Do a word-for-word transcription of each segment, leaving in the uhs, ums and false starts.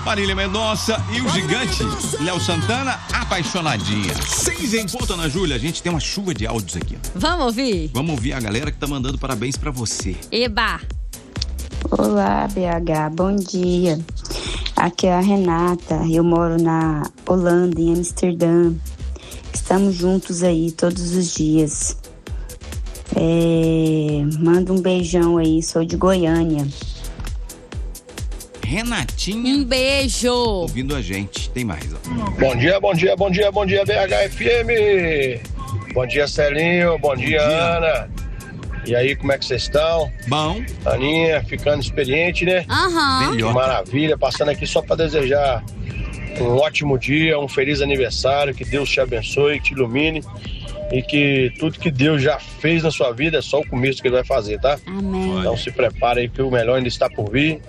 Marília Mendonça e o gigante Léo Santana, Apaixonadinha. Seis em ponto, Ana Júlia. A gente tem uma chuva de áudios aqui. Vamos ouvir? Vamos ouvir a galera que tá mandando parabéns pra você. Eba! Olá, B H, bom dia. Aqui é a Renata, eu moro na Holanda, em Amsterdã. Estamos juntos aí todos os dias. É... Manda um beijão aí, sou de Goiânia. Renatinha. Um beijo. Ouvindo a gente. Tem mais, ó. Bom dia, bom dia, bom dia, bom dia, B H F M. Bom dia, Celinho. Bom dia, bom dia. Ana. E aí, como é que vocês estão? Bom. Aninha, ficando experiente, né? Aham. Uhum. Que maravilha. Passando aqui só para desejar um ótimo dia, um feliz aniversário. Que Deus te abençoe, te ilumine. E que tudo que Deus já fez na sua vida é só o começo que Ele vai fazer, tá? Amém. Então se prepare aí que o melhor ainda está por vir.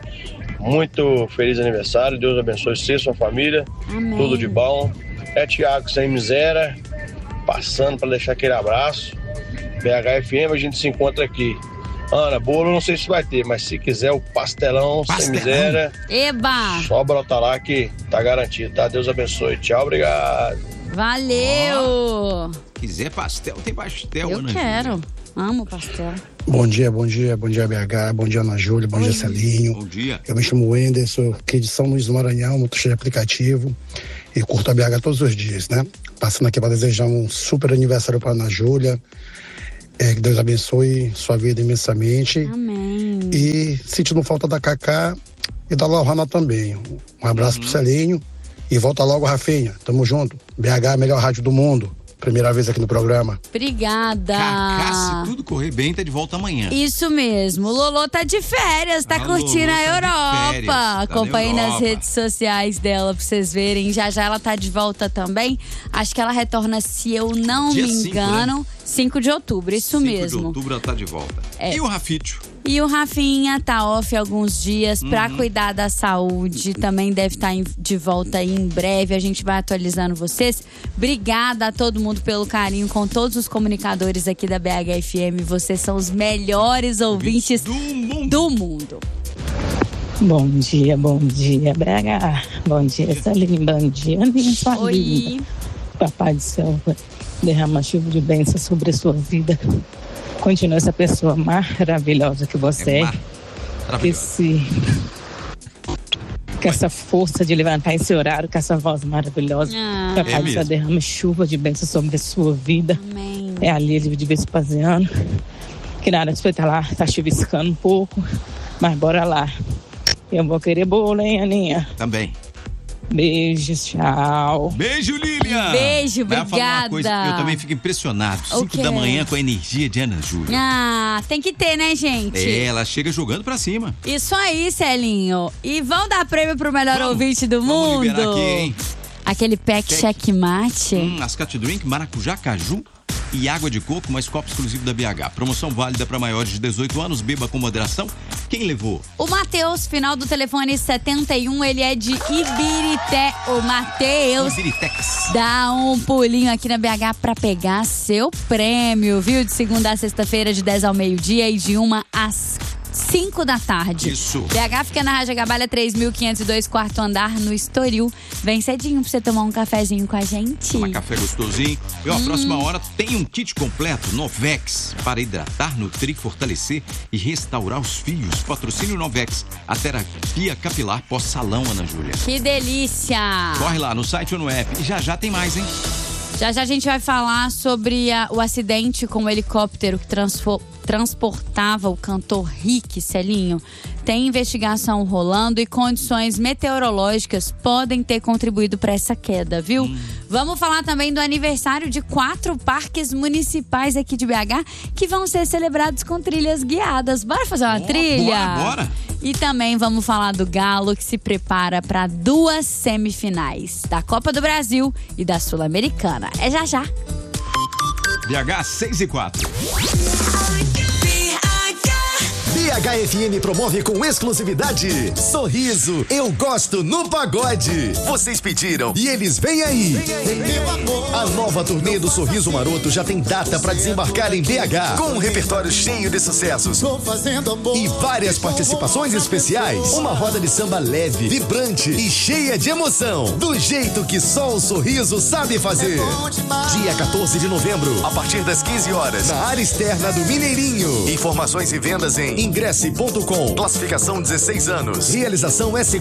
Muito feliz aniversário. Deus abençoe você e sua família. Amém. Tudo de bom. É Thiago Sem Miséria. Passando para deixar aquele abraço. B H F M, a gente se encontra aqui. Ana, bolo não sei se vai ter, mas se quiser o pastelão, pastelão. Sem miséria, Eba! Só brotar lá que tá garantido, tá? Deus abençoe. Tchau, obrigado. Valeu! Oh, quiser pastel, tem pastel, Eu Ana quero. Júlia. Amo pastel. Bom dia, bom dia, bom dia B H, bom dia Ana Júlia, bom Oi. dia Celinho. Bom dia. Eu me chamo Wender, sou aqui de São Luís do Maranhão, motorista de aplicativo e curto a B H todos os dias, né? Passando aqui para desejar um super aniversário para Ana Júlia. É, que Deus abençoe sua vida imensamente. Amém. E sentindo falta da Cacá e da Lohana também. Um abraço uhum. pro Celinho e volta logo, Rafinha. Tamo junto. B H, a melhor rádio do mundo. Primeira vez aqui no programa. Obrigada. Cacá, se tudo correr bem, tá de volta amanhã. Isso mesmo. O Lolo tá de férias, tá a curtindo Lolo a tá Europa. férias, tá Acompanhe na nas Europa. redes sociais dela pra vocês verem. Já já ela tá de volta também. Acho que ela retorna, se eu não Dia me cinco, engano, né? cinco de outubro, isso mesmo. cinco de outubro ela tá de volta. É. E o Rafítio? E o Rafinha tá off alguns dias Uhum. pra cuidar da saúde. Também deve estar de volta aí em breve. A gente vai atualizando vocês. Obrigada a todo mundo pelo carinho com todos os comunicadores aqui da B H F M. Vocês são os melhores ouvintes do mundo. Do mundo. Bom dia, bom dia, B H. Bom dia, Celinho. Bom dia, minha família. Oi. Papai do céu, derrama chuva de bênção sobre a sua vida. Continua essa pessoa maravilhosa que você é. é. Esse, com essa força de levantar esse horário, com essa voz maravilhosa. Ah. Papai É do céu, derrama chuva de bênção sobre a sua vida. Amém. É a Lília de Vespasiano. Que na hora de você estar lá, tá chuviscando um pouco. Mas bora lá. Eu vou querer bolo, hein, Aninha? Também. Beijos, tchau. Beijo, Lilian. Beijo, Vai falar uma obrigada. coisa, eu também fico impressionado. O Cinco quê? da manhã com a energia de Ana Júlia. Ah, tem que ter, né, gente? É, ela chega jogando pra cima. Isso aí, Celinho. E vão dar prêmio pro melhor Vamos, ouvinte do vamos mundo. liberar aqui, hein? Aquele pack Check. checkmate. Hum, Ascate Drink, maracujá, caju e água de coco, mais copo exclusivo da B H. Promoção válida para maiores de dezoito anos, beba com moderação. Quem levou? O Matheus, final do telefone setenta e um, ele é de Ibirité. O Matheus Ibiritex. dá um pulinho aqui na B H pra pegar seu prêmio, viu? De segunda a sexta-feira, de dez ao meio-dia e de uma às cinco da tarde. Isso. B H fica na Raja Gabalha três mil quinhentos e dois, quarto andar, no Estoril. Vem cedinho pra você tomar um cafezinho com a gente. Tomar café gostosinho. E ó, a Hum. próxima hora tem um kit completo, Novex, para hidratar, nutrir, fortalecer e restaurar os fios. Patrocínio Novex, a terapia capilar pós-salão, Ana Júlia. Que delícia! Corre lá no site ou no app. E já já tem mais, hein? Já já a gente vai falar sobre a, o acidente com o helicóptero que transfo, transportava o cantor Rick, Celinho. Tem investigação rolando e condições meteorológicas podem ter contribuído para essa queda, viu? Hum. Vamos falar também do aniversário de quatro parques municipais aqui de B H que vão ser celebrados com trilhas guiadas. Bora fazer uma oh, trilha? Bora, bora! E também vamos falar do Galo, que se prepara para duas semifinais da Copa do Brasil e da Sul-Americana. É já já. B H seis e quatro. B B H F M promove com exclusividade Sorriso, Eu Gosto no Pagode. Vocês pediram e eles vêm aí. A nova turnê do Sorriso Maroto já tem data para desembarcar em B H, com um repertório cheio de sucessos e várias participações especiais. Uma roda de samba leve, vibrante e cheia de emoção, do jeito que só o Sorriso sabe fazer. Dia quatorze de novembro, a partir das quinze horas, na área externa do Mineirinho. Informações e vendas em ingresse ponto com. Classificação dezesseis anos. Realização S